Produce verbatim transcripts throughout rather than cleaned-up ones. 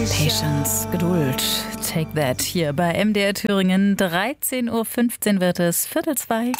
Patience, Geduld, take that. Hier bei M D R Thüringen, dreizehn Uhr fünfzehn wird es, Viertel zwei.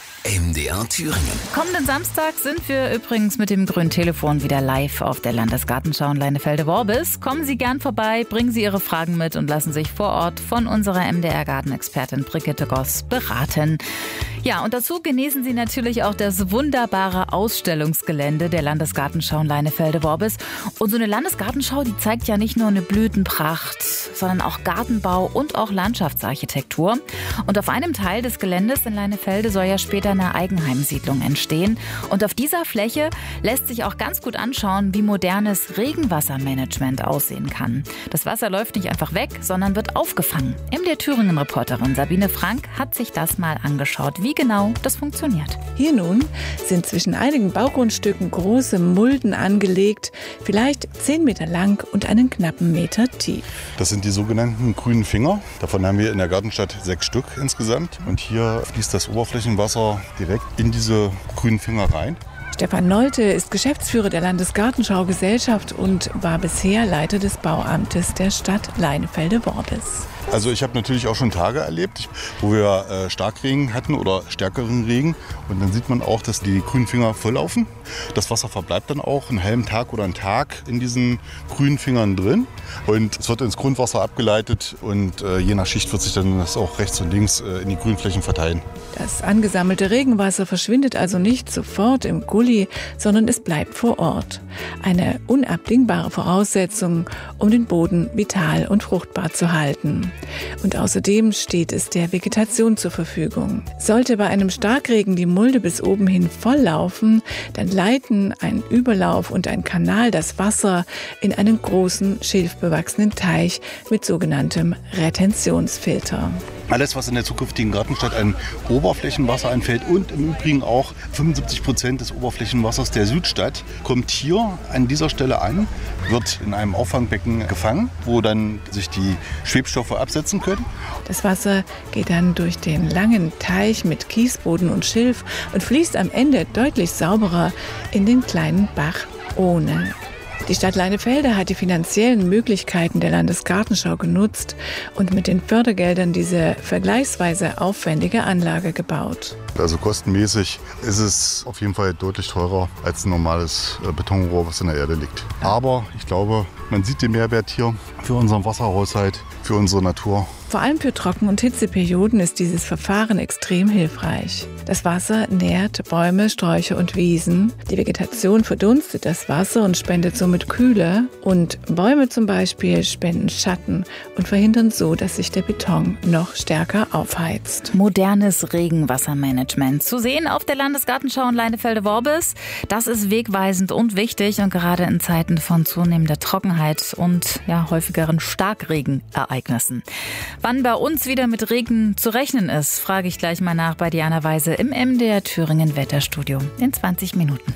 M D R Thüringen. Kommenden Samstag sind wir übrigens mit dem grünen Telefon wieder live auf der Landesgartenschau in Leinefelde-Worbis. Kommen Sie gern vorbei, bringen Sie Ihre Fragen mit und lassen sich vor Ort von unserer M D R-Gartenexpertin Brigitte Goss beraten. Ja, und dazu genießen Sie natürlich auch das wunderbare Ausstellungsgelände der Landesgartenschau in Leinefelde-Worbis. Und so eine Landesgartenschau, die zeigt ja nicht nur eine Blütenpracht, sondern auch Gartenbau und auch Landschaftsarchitektur. Und auf einem Teil des Geländes in Leinefelde soll ja später eine Eigenheimsiedlung entstehen. Und auf dieser Fläche lässt sich auch ganz gut anschauen, wie modernes Regenwassermanagement aussehen kann. Das Wasser läuft nicht einfach weg, sondern wird aufgefangen. M D R Thüringen-Reporterin Sabine Frank hat sich das mal angeschaut, wie genau das funktioniert. Hier nun sind zwischen einigen Baugrundstücken große Mulden angelegt, vielleicht zehn Meter lang und einen knappen Meter tief. Das sind die sogenannten grünen Finger. Davon haben wir in der Gartenstadt sechs Stück insgesamt. Und hier fließt das Oberflächenwasser direkt in diese grünen Finger rein. Stefan Nolte ist Geschäftsführer der Landesgartenschau-Gesellschaft und war bisher Leiter des Bauamtes der Stadt Leinefelde-Worbis. Also ich habe natürlich auch schon Tage erlebt, wo wir äh, Starkregen hatten oder stärkeren Regen. Und dann sieht man auch, dass die grünen Finger volllaufen. Das Wasser verbleibt dann auch einen halben Tag oder einen Tag in diesen grünen Fingern drin. Und es wird ins Grundwasser abgeleitet und äh, je nach Schicht wird sich dann das auch rechts und links äh, in die Grünflächen verteilen. Das angesammelte Regenwasser verschwindet also nicht sofort im Gully, sondern es bleibt vor Ort. Eine unabdingbare Voraussetzung, um den Boden vital und fruchtbar zu halten. Und außerdem steht es der Vegetation zur Verfügung. Sollte bei einem Starkregen die Mulde bis oben hin volllaufen, dann leiten ein Überlauf und ein Kanal das Wasser in einen großen, schilfbewachsenen Teich mit sogenanntem Retentionsfilter. Alles, was in der zukünftigen Gartenstadt an Oberflächenwasser anfällt und im Übrigen auch fünfundsiebzig Prozent des Oberflächenwassers der Südstadt, kommt hier an dieser Stelle an, wird in einem Auffangbecken gefangen, wo dann sich die Schwebstoffe absetzen können. Das Wasser geht dann durch den langen Teich mit Kiesboden und Schilf und fließt am Ende deutlich sauberer in den kleinen Bach ohne. Die Stadt Leinefelde hat die finanziellen Möglichkeiten der Landesgartenschau genutzt und mit den Fördergeldern diese vergleichsweise aufwendige Anlage gebaut. Also kostenmäßig ist es auf jeden Fall deutlich teurer als ein normales Betonrohr, was in der Erde liegt. Aber ich glaube, man sieht den Mehrwert hier für unseren Wasserhaushalt, für unsere Natur. Vor allem für Trocken- und Hitzeperioden ist dieses Verfahren extrem hilfreich. Das Wasser nährt Bäume, Sträucher und Wiesen. Die Vegetation verdunstet das Wasser und spendet somit Kühle. Und Bäume zum Beispiel spenden Schatten und verhindern so, dass sich der Beton noch stärker aufheizt. Modernes Regenwassermanagement. Zu sehen auf der Landesgartenschau in Leinefelde-Worbis. Das ist wegweisend und wichtig und gerade in Zeiten von zunehmender Trockenheit und ja, häufigeren Starkregenereignissen. Wann bei uns wieder mit Regen zu rechnen ist, frage ich gleich mal nach bei Diana Weise im M D R Thüringen Wetterstudio in zwanzig Minuten.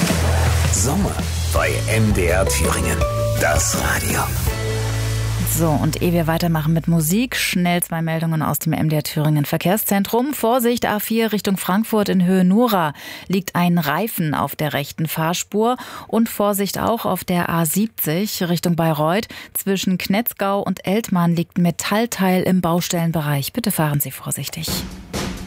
Sommer bei M D R Thüringen. Das Radio. So, und ehe wir weitermachen mit Musik, schnell zwei Meldungen aus dem M D R Thüringen Verkehrszentrum. Vorsicht, A vier Richtung Frankfurt in Höhe Nura liegt ein Reifen auf der rechten Fahrspur. Und Vorsicht auch auf der A siebzig Richtung Bayreuth. Zwischen Knetzgau und Eltmann liegt ein Metallteil im Baustellenbereich. Bitte fahren Sie vorsichtig.